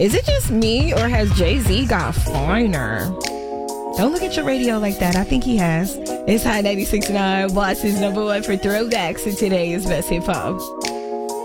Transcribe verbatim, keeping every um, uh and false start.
Is it just me, or has Jay-Z got finer? Don't look at your radio like that. I think he has. It's Hot ninety-six point nine, Boston's number one for throwbacks, and today is Best Hip Hop.